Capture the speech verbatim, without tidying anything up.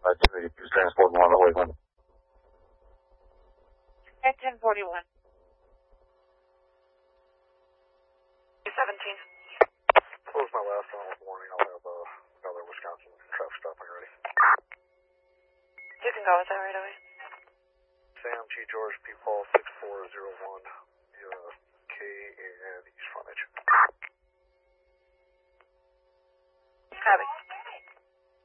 Uh, two eighty-two is transporting on the way home. At ten forty-one. seventeen. Close my last one with warning. I'll have uh, another Wisconsin traffic stop when you're ready. You can go with that right away. Sam G. George P. Paul six four zero one, uh, K and East Frontage. Copy.